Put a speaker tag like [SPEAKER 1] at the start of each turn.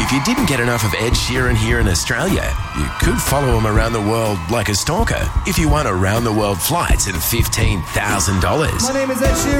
[SPEAKER 1] If you didn't get enough of Ed Sheeran here in Australia, you could follow him around the world like a stalker if you won around-the-world flights and $15,000.
[SPEAKER 2] My name is Ed Sheeran.